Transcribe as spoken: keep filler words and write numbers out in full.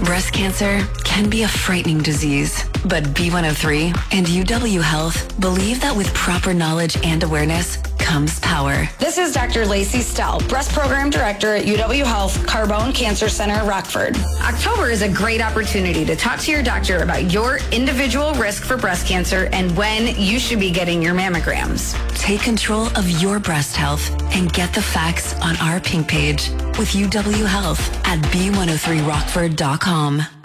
Breast cancer can be a frightening disease, but B one oh three and U W Health believe that with proper knowledge and awareness comes power. This is Doctor Lacey Stell, Breast Program Director at U W Health Carbone Cancer Center, Rockford. October is a great opportunity to talk to your doctor about your individual risk for breast cancer and when you should be getting your mammograms. Take control of your breast health and get the facts on our pink page with U W Health at B one oh three rockford dot com.